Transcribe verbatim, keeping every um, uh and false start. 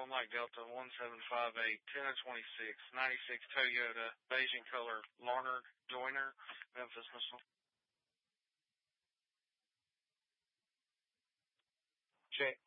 November Mike Delta one seven five eight, ten of twenty-six, ninety-six Toyota, Beijing color, Larner, Joyner, Memphis Missile. Check.